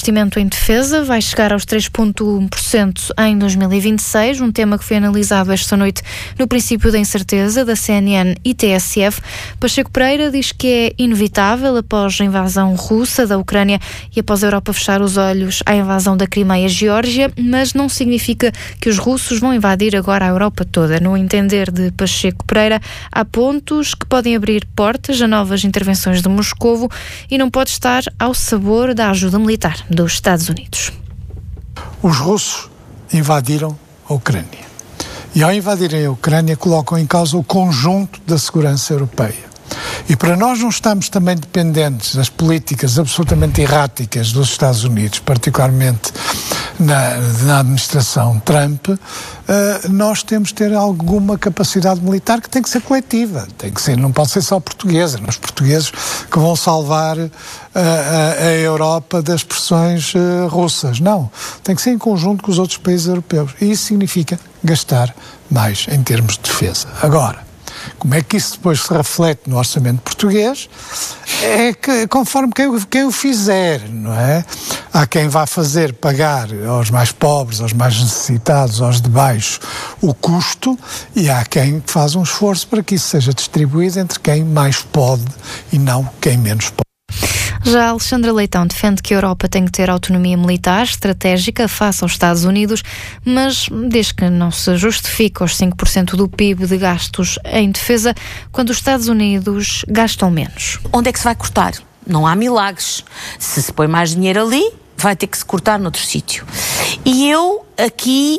O investimento em defesa vai chegar aos 3,1% em 2026, um tema que foi analisado esta noite no princípio da incerteza da CNN e TSF. Pacheco Pereira diz que é inevitável após a invasão russa da Ucrânia e após a Europa fechar os olhos à invasão da Crimeia e Geórgia, mas não significa que os russos vão invadir agora a Europa toda. No entender de Pacheco Pereira, há pontos que podem abrir portas a novas intervenções de Moscovo e não pode estar ao sabor da ajuda militar dos Estados Unidos. Os russos invadiram a Ucrânia e, ao invadirem a Ucrânia, colocam em causa o conjunto da segurança europeia. E para nós não estamos também dependentes das políticas absolutamente erráticas dos Estados Unidos, particularmente na administração Trump, nós temos de ter alguma capacidade militar que tem que ser coletiva, tem que ser, não pode ser só portuguesa, os portugueses que vão salvar a Europa das pressões russas, não, tem que ser em conjunto com os outros países europeus, e isso significa gastar mais em termos de defesa. Agora, como é que isso depois se reflete no orçamento português? É que conforme quem o fizer, não é? Há quem vá fazer pagar aos mais pobres, aos mais necessitados, aos de baixo, o custo, e há quem faz um esforço para que isso seja distribuído entre quem mais pode e não quem menos pode. Já Alexandra Leitão defende que a Europa tem que ter autonomia militar estratégica face aos Estados Unidos, mas diz que não se justifica os 5% do PIB de gastos em defesa quando os Estados Unidos gastam menos. Onde é que se vai cortar? Não há milagres. Se põe mais dinheiro ali, vai ter que se cortar noutro sítio. E eu aqui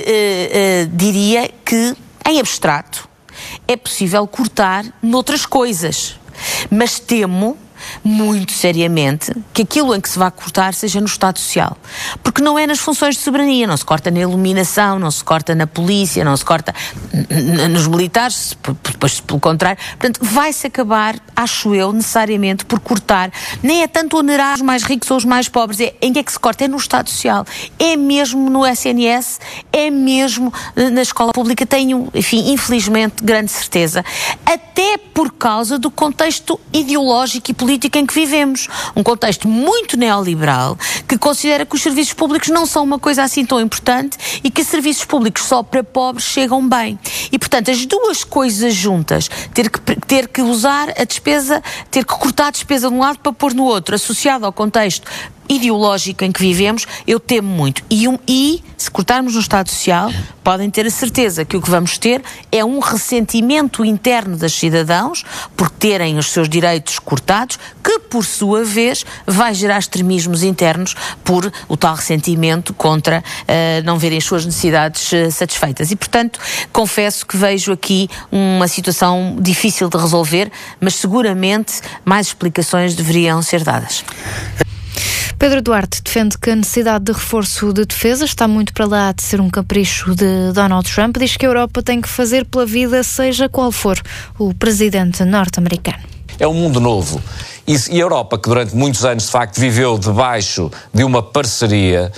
diria que, em abstrato, é possível cortar noutras coisas, mas temo muito seriamente que aquilo em que se vai cortar seja no Estado Social, porque não é nas funções de soberania, não se corta na iluminação, não se corta na polícia, não se corta nos militares, depois pelo contrário, portanto vai-se acabar, acho eu, necessariamente por cortar, nem é tanto onerar os mais ricos ou os mais pobres, em que é que se corta? É no Estado Social, é mesmo no SNS, é mesmo na escola pública, tenho, enfim, infelizmente, grande certeza, até por causa do contexto ideológico e política em que vivemos. Um contexto muito neoliberal que considera que os serviços públicos não são uma coisa assim tão importante e que serviços públicos só para pobres chegam bem. E, portanto, as duas coisas juntas, ter que usar a despesa, ter que cortar a despesa de um lado para pôr no outro, associado ao contexto ideológico em que vivemos, eu temo muito. E se cortarmos no Estado Social, podem ter a certeza que o que vamos ter é um ressentimento interno dos cidadãos por terem os seus direitos cortados, que por sua vez vai gerar extremismos internos por o tal ressentimento contra não verem as suas necessidades satisfeitas. E, portanto, confesso que vejo aqui uma situação difícil de resolver, mas seguramente mais explicações deveriam ser dadas. Pedro Duarte defende que a necessidade de reforço de defesa está muito para lá de ser um capricho de Donald Trump. Diz que a Europa tem que fazer pela vida, seja qual for o presidente norte-americano. É um mundo novo. E a Europa, que durante muitos anos, de facto, viveu debaixo de uma parceria,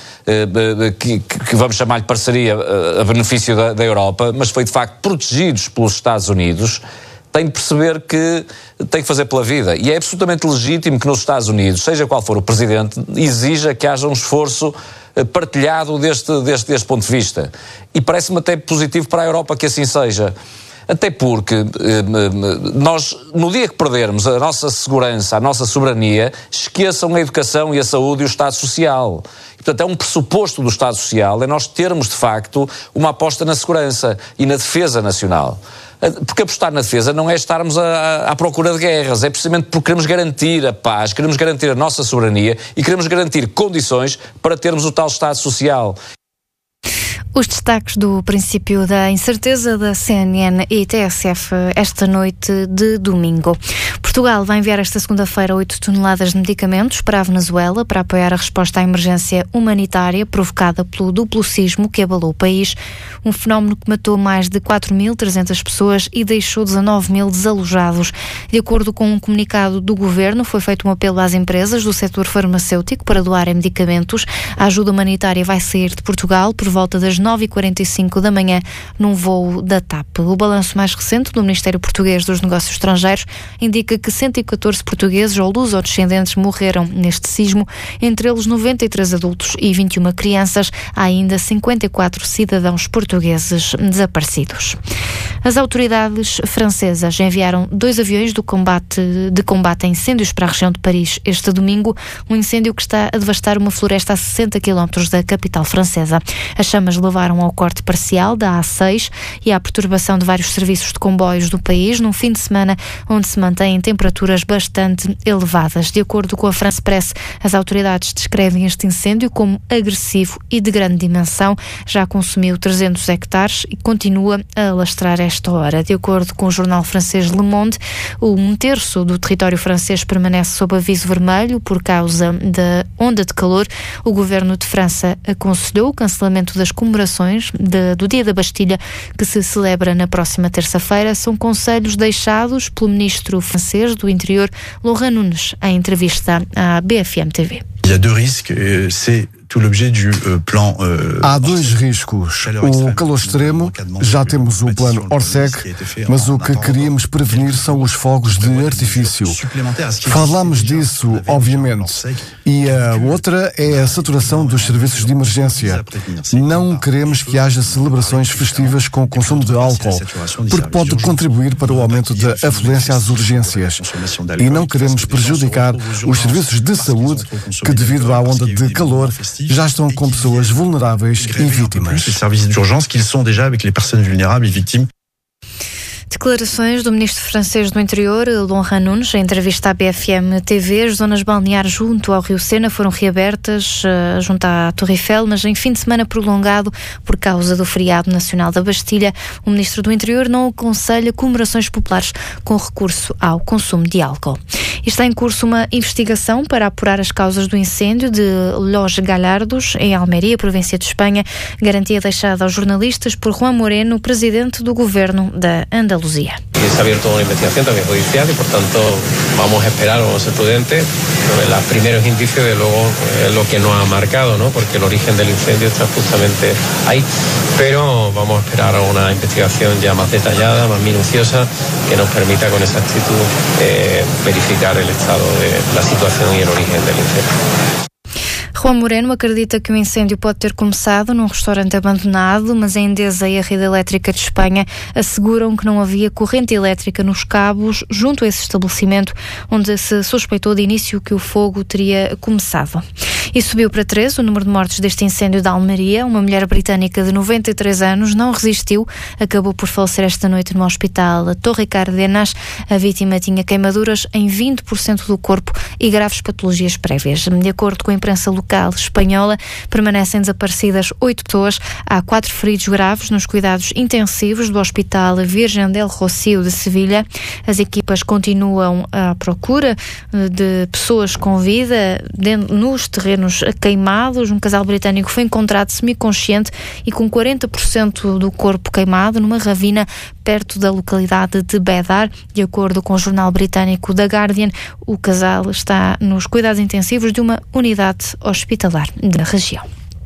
que vamos chamar de parceria a benefício da Europa, mas foi, de facto, protegidos pelos Estados Unidos, tem de perceber que tem que fazer pela vida. E é absolutamente legítimo que nos Estados Unidos, seja qual for o presidente, exija que haja um esforço partilhado deste ponto de vista. E parece-me até positivo para a Europa que assim seja. Até porque nós, no dia que perdermos a nossa segurança, a nossa soberania, esqueçam a educação e a saúde e o Estado Social. E, portanto, é um pressuposto do Estado Social, é nós termos, de facto, uma aposta na segurança e na defesa nacional. Porque apostar na defesa não é estarmos à procura de guerras, é precisamente porque queremos garantir a paz, queremos garantir a nossa soberania e queremos garantir condições para termos o tal Estado Social. Os destaques do princípio da incerteza da CNN e TSF esta noite de domingo. Portugal vai enviar esta segunda-feira 8 toneladas de medicamentos para a Venezuela para apoiar a resposta à emergência humanitária provocada pelo duplo sismo que abalou o país. Um fenómeno que matou mais de 4.300 pessoas e deixou 19.000 desalojados. De acordo com um comunicado do Governo, foi feito um apelo às empresas do setor farmacêutico para doarem medicamentos. A ajuda humanitária vai sair de Portugal por volta das 9h45 da manhã num voo da TAP. O balanço mais recente do Ministério Português dos Negócios Estrangeiros indica que 114 portugueses ou luso-descendentes morreram neste sismo, entre eles 93 adultos e 21 crianças. Há ainda 54 cidadãos portugueses desaparecidos. As autoridades francesas enviaram 2 aviões de combate a incêndios para a região de Paris este domingo, um incêndio que está a devastar uma floresta a 60 km da capital francesa. As chamas levaram ao corte parcial da A6 e à perturbação de vários serviços de comboios do país num fim de semana onde se mantêm temperaturas bastante elevadas. De acordo com a France Press, as autoridades descrevem este incêndio como agressivo e de grande dimensão. Já consumiu 300 hectares e continua a alastrar esta hora. De acordo com o jornal francês Le Monde, 1/3 do território francês permanece sob aviso vermelho por causa da onda de calor. O governo de França aconselhou o cancelamento das comemorações do Dia da Bastilha, que se celebra na próxima terça-feira. São conselhos deixados pelo ministro francês do Interior, Laurent Nunez, em entrevista à BFM TV. Il y a 2 risques, c'est tout l'objet du plan. Há 2 riscos. O calor extremo, já temos o plano Orsec, mas o que queríamos prevenir são os fogos de artifício. Falámos disso, obviamente. E a outra é a saturação dos serviços de emergência. Não queremos que haja celebrações festivas com consumo de álcool, porque pode contribuir para o aumento da afluência às urgências. E não queremos prejudicar os serviços de saúde que, devido à onda de calor, já estão com pessoas vulneráveis e vítimas. Os serviços de urgência que estão já com as pessoas vulneráveis e vítimas. Declarações do ministro francês do Interior, Laurent Nunez, em entrevista à BFM TV. As zonas balneares junto ao Rio Sena foram reabertas, junto à Torre Eiffel, mas em fim de semana prolongado por causa do feriado nacional da Bastilha. O ministro do Interior não aconselha comemorações populares com recurso ao consumo de álcool. E está em curso uma investigação para apurar as causas do incêndio de Los Gallardos, em Almeria, província de Espanha. Garantia deixada aos jornalistas por Juan Moreno, presidente do governo da Andaluzia. Se ha abierto una investigación también judicial y por tanto vamos a esperar, vamos a ser prudentes. Los primeros indicios de luego es lo que nos ha marcado, ¿no? Porque el origen del incendio está justamente ahí. Pero vamos a esperar a una investigación ya más detallada, más minuciosa, que nos permita con exactitud verificar el estado de la situación y el origen del incendio. Juan Moreno acredita que o incêndio pode ter começado num restaurante abandonado, mas a Endesa e a Rede Elétrica de Espanha asseguram que não havia corrente elétrica nos cabos junto a esse estabelecimento, onde se suspeitou de início que o fogo teria começado. E subiu para 3 o número de mortes deste incêndio da Almeria. Uma mulher britânica de 93 anos não resistiu, acabou por falecer esta noite no hospital Torre Cárdenas. A vítima tinha queimaduras em 20% do corpo e graves patologias prévias. De acordo com a imprensa local espanhola, permanecem desaparecidas 8 pessoas. Há 4 feridos graves nos cuidados intensivos do Hospital Virgen del Rocío de Sevilha. As equipas continuam à procura de pessoas com vida nos terrenos queimados. Um casal britânico foi encontrado semiconsciente e com 40% do corpo queimado numa ravina perto da localidade de Bedar. De acordo com o jornal britânico The Guardian, o casal está nos cuidados intensivos de uma unidade hospitalar da região.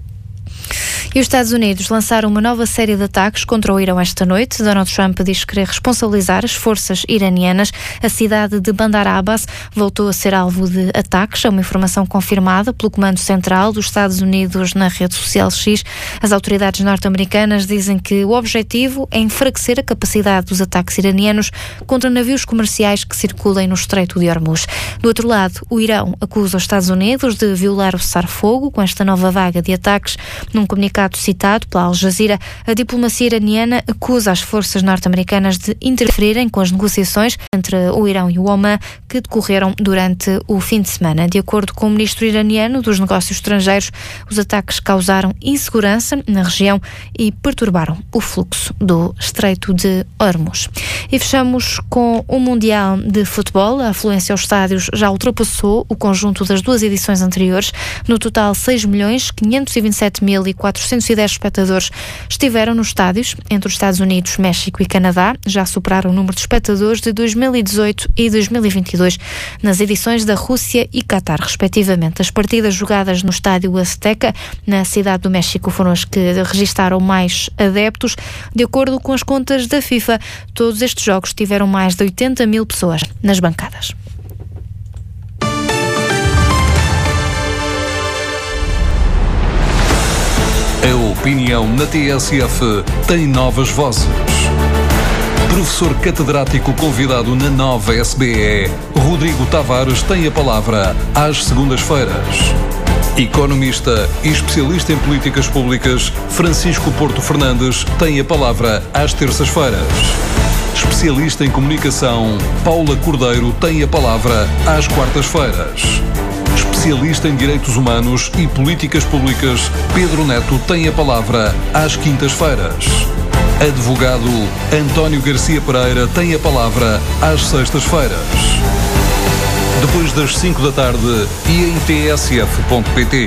E os Estados Unidos lançaram uma nova série de ataques contra o Irão esta noite. Donald Trump diz querer responsabilizar as forças iranianas. A cidade de Bandar Abbas voltou a ser alvo de ataques. É uma informação confirmada pelo Comando Central dos Estados Unidos na rede social X. As autoridades norte-americanas dizem que o objetivo é enfraquecer a capacidade dos ataques iranianos contra navios comerciais que circulem no Estreito de Hormuz. Do outro lado, o Irão acusa os Estados Unidos de violar o cessar-fogo com esta nova vaga de ataques. Num comunicado citado pela Al Jazeera, a diplomacia iraniana acusa as forças norte-americanas de interferirem com as negociações entre o Irão e o Omã que decorreram durante o fim de semana. De acordo com o ministro iraniano dos Negócios Estrangeiros, os ataques causaram insegurança na região e perturbaram o fluxo do Estreito de Hormuz. E fechamos com o Mundial de Futebol. A afluência aos estádios já ultrapassou o conjunto das 2 edições anteriores. No total, 6.527.400 410 espectadores estiveram nos estádios. Entre os Estados Unidos, México e Canadá já superaram o número de espectadores de 2018 e 2022 nas edições da Rússia e Catar, respectivamente. As partidas jogadas no estádio Azteca, na cidade do México, foram as que registaram mais adeptos. De acordo com as contas da FIFA, todos estes jogos tiveram mais de 80 mil pessoas nas bancadas. A opinião na TSF tem novas vozes. Professor catedrático convidado na nova SBE, Rodrigo Tavares tem a palavra às segundas-feiras. Economista e especialista em políticas públicas, Francisco Porto Fernandes tem a palavra às terças-feiras. Especialista em comunicação, Paula Cordeiro tem a palavra às quartas-feiras. Especialista em direitos humanos e políticas públicas, Pedro Neto tem a palavra às quintas-feiras. Advogado António Garcia Pereira tem a palavra às sextas-feiras. Depois das 5 da tarde e em tsf.pt.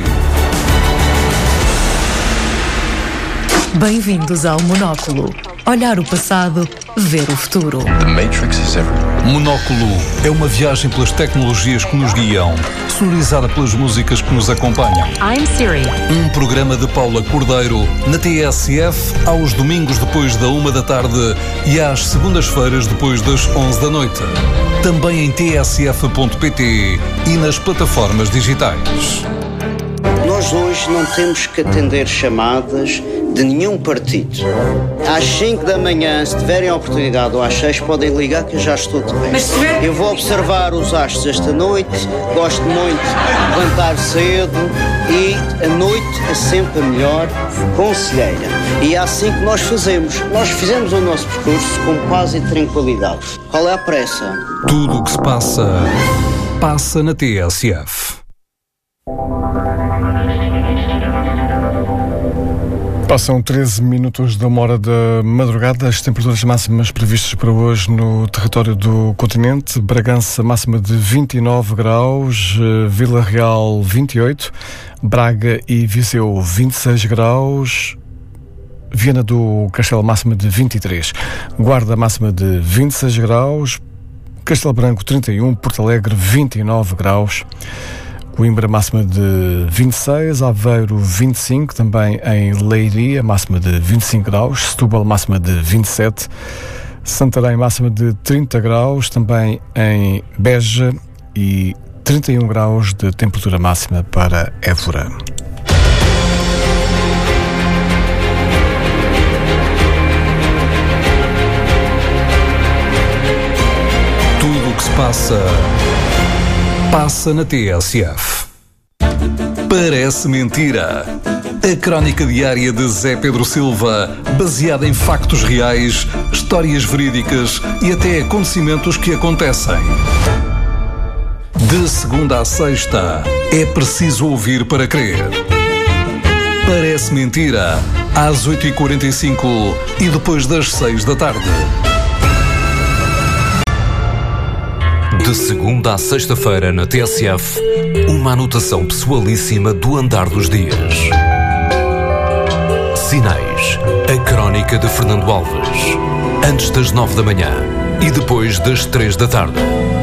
Bem-vindos ao Monóculo. Olhar o passado, ver o futuro. The Matrix is everywhere. Monóculo é uma viagem pelas tecnologias que nos guiam, sonorizada pelas músicas que nos acompanham. I'm Siri. Um programa de Paula Cordeiro na TSF aos domingos depois da 1 da tarde e às segundas-feiras depois das 11 da noite. Também em tsf.pt e nas plataformas digitais. Nós hoje não temos que atender chamadas de nenhum partido. Às 5 da manhã, se tiverem a oportunidade, ou às 6, podem ligar que eu já estou de pé. Eu vou observar os astros esta noite, gosto muito de levantar cedo e a noite é sempre a melhor conselheira. E é assim que nós fazemos. Nós fizemos o nosso percurso com paz e tranquilidade. Qual é a pressa? Tudo o que se passa, passa na TSF. Passam 13 minutos da 1h da madrugada. As temperaturas máximas previstas para hoje no território do continente: Bragança máxima de 29 graus, Vila Real 28, Braga e Viseu 26 graus, Viana do Castelo máxima de 23, Guarda máxima de 26 graus, Castelo Branco 31, Porto Alegre 29 graus, Coimbra máxima de 26, Aveiro 25, também em Leiria máxima de 25 graus, Setúbal máxima de 27, Santarém máxima de 30 graus, também em Beja, e 31 graus de temperatura máxima para Évora. Tudo o que se passa, passa na TSF. Parece mentira. A crónica diária de Zé Pedro Silva, baseada em factos reais, histórias verídicas e até acontecimentos que acontecem. De segunda a sexta, é preciso ouvir para crer. Parece mentira, às 8h45 e depois das 6 da tarde. De segunda à sexta-feira na TSF, uma anotação pessoalíssima do andar dos dias. Sinais, a crónica de Fernando Alves, antes das 9 da manhã e depois das 3 da tarde.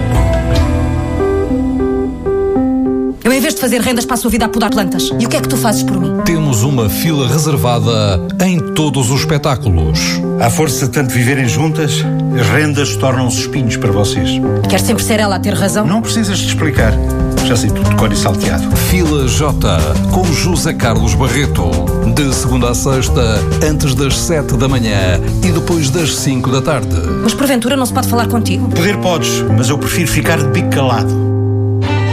Eu, em vez de fazer rendas, passo a vida a podar plantas. E o que é que tu fazes por mim? Temos uma fila reservada em todos os espetáculos. À força de tanto viverem juntas, as rendas tornam-se espinhos para vocês. Quer sempre ser ela a ter razão? Não precisas de explicar. Já sei tudo de cor e salteado. Fila J, com José Carlos Barreto. De segunda a sexta, antes das 7 da manhã e depois das 5 da tarde. Mas porventura não se pode falar contigo? Poder podes, mas eu prefiro ficar de bico calado.